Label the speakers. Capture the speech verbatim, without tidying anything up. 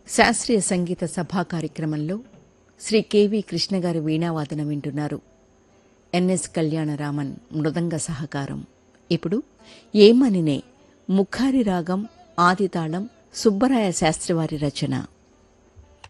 Speaker 1: శాస్త్రీయ సంగీత సభా కార్యక్రమంలో శ్రీ కెవి కృష్ణగారి వీణావాదనం వింటున్నారు. ఎన్ఎస్ కళ్యాణరామన్ మృదంగ సహకారం. ఇప్పుడు ఏమనినే ముఖారి రాగం ఆదితాళం సుబ్బరాయ శాస్త్రివారి రచన.